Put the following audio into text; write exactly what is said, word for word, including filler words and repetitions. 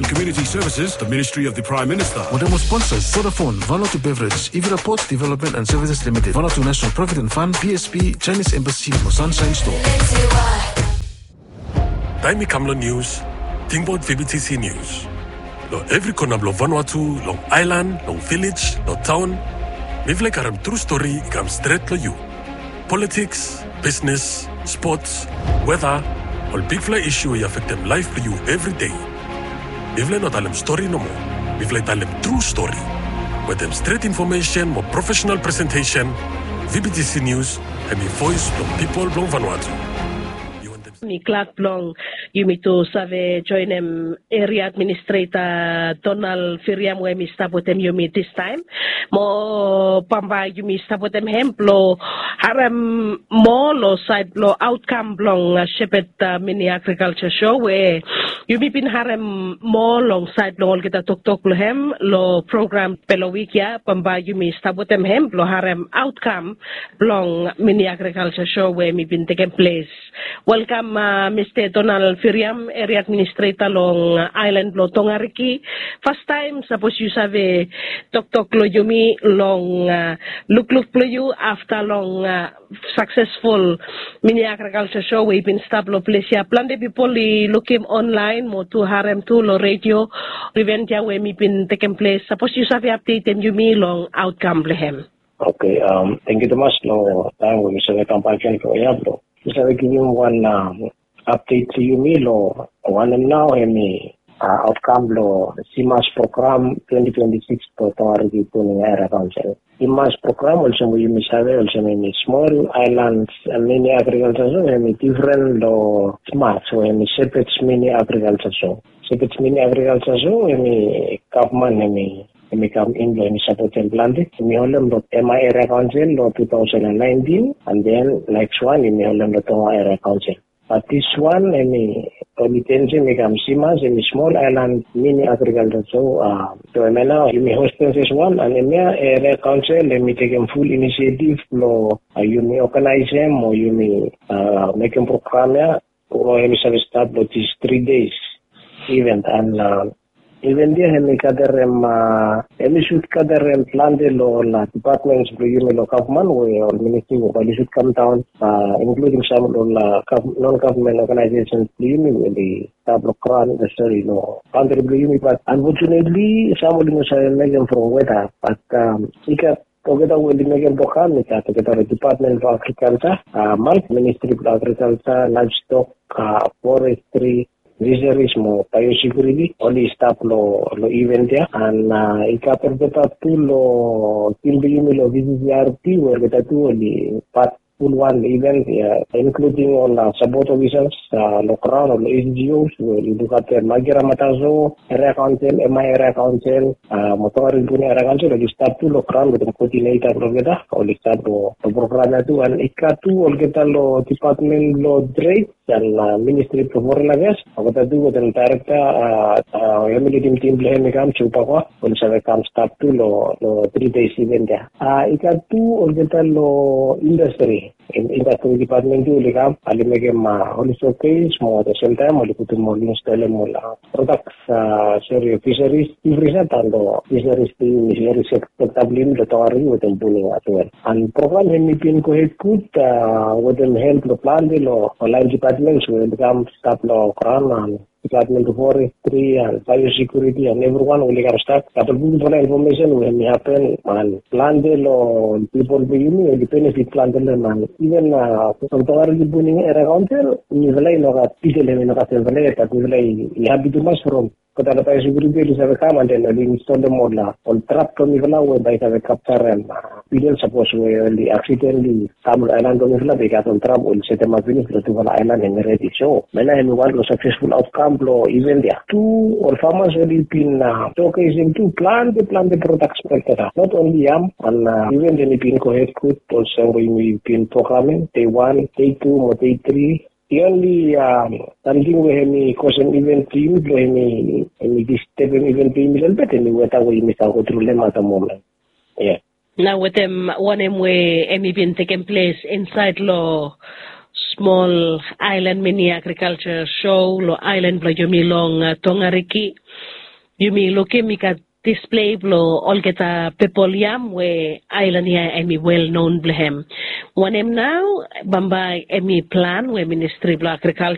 Community Services, the Ministry of the Prime Minister. Modemo sponsors Vodafone, Vanuatu Beverage, Ivira Ports Development and Services Limited, Vanuatu National Provident Fund, P S P, Chinese Embassy, Mo Sunshine Store. Taimi Kamlo News, Tingbot V B T C News. Lo every corner of Vanuatu, long island, long village, lo town. Mivle karam true story ikam straight to you. Politics, business, sports, weather, all big fly issue I affect them life to you every day. Mivle not alem story no more. Mivle talem true story. With them straight information, more professional presentation, V B T C News, and me voice from people from Vanuatu. Ni Clark Blong, yumi to save join em area administrator Donald Firiam we mi stabotem yumi this time. Mo pamba yumi stabotem hemplo haram mo lo side lo outcome blong shepet uh, mini agriculture show we yumi pin haram mo long side lo kita tok tok lo hem lo program pelo week ya pamba yumi stabotem hemplo haram outcome blong mini agriculture show we mi pin taking place. Welcome Uh, Mister Donald Firiam, area administrator long uh, island lo Tongariki. First time, suppose you save tok tok lo yumi long uh, look look lo you after long uh, successful mini agriculture show we been stop lo place ya. Plan de people li look him online mo to harem to lo radio event ya we mi been taken place. Suppose you save update them yumi long outcome lehem. Okay, um, thank you so much. No time we save campaign for ya bro. Just I give you one um, update to you, Milo. One and now, me uh, outcome lo C M A S program twenty twenty-six to Tongariki Tuning Area Council. C M A S program also we miss have also me small islands and mini agriculture so me different lo smart so me separate mini agriculture so separate mini agriculture so me government me. We come in when we support and planted. We hold them to M I Area Council lo two thousand nineteen, and then next one we hold them to Tonga Area Council. But this one, we committention we come C M A S, we small island mini agriculture. So, uh, so I now we host this one, and in Area Council, we take a full initiative lo uh, you may organize them or you may uh, make a program or we start with these three days event and. Uh, Even dia hemi kaderem hemi should kaderem plan de lo la departments bro you lo government we or ministry or should come down uh, including some lo la non government organizations you will the tablo kran the story no country you but unfortunately some of them say megan from weather but um ika together with the megan program it at the department of agriculture uh ministry of agriculture livestock uh, forestry Fisheries mo biosecurity only stop lo lo event ya and uh, ikaper beta tu lo timbi lo V C C R T where beta tu only part full one event ya including on uh, support officers uh, lo crown lo S G Os where you look at Magira Matazo area council M I area council uh, motor punya area council lagi start tu lo crown with coordinator lo beta only start lo program tu and ikatu ol kita lo department lo trade dan uh, Ministry of Foreign Affairs ako tadu dan director uh, uh, Emily team team plan kam chupa ko on sa kam start to lo lo three days event ya uh, ikatu ol kita lo industry in industry department tu lekam ali mege ma on showcase mo the same time oli putu mo install mo la products uh, sorry fisheries represent lo fisheries fisheries acceptable lo tawari with the building as well and program ni pin ko head put uh, with them help lo plan de lo online department will become stop law, Quran, Department of Forestry and Biosecurity, and everyone will become start. Couple of information will happen and plan the law, people will be the benefit plan the man. Even uh, some Tawari Buning area council, you will know that people in the castle, but we will have to mushroom. Kota ada security di sana kan dan di install the model on trap kami kena we baik ada capture and video suppose we the accident di Tamil Island kami kena baik on trap on setema finish to Tamil Island and ready show mana yang one successful outcome lo event dia two or farmers will been showcasing to plan the plan the products mereka not only yam and event yang been co head could also we been programming day one day two or day three. The only um, something we have me question event to you, we have me this step event to you, but anyway, that we miss out through them at the moment. Yeah. Now with them, one M way, any been taking place inside law small island mini agriculture show, lo island lo yomi long uh, Tongariki. Yumi loke mika display blo olgeta pepoliam we island here emi well known blehem. One em now bamba emi plan we Ministry of Agriculture